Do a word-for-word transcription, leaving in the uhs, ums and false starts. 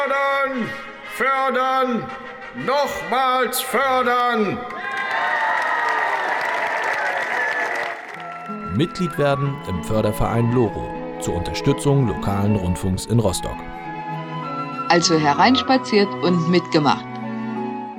Fördern, fördern, nochmals fördern! Mitglied werden im Förderverein Loro zur Unterstützung lokalen Rundfunks in Rostock. Also hereinspaziert und mitgemacht.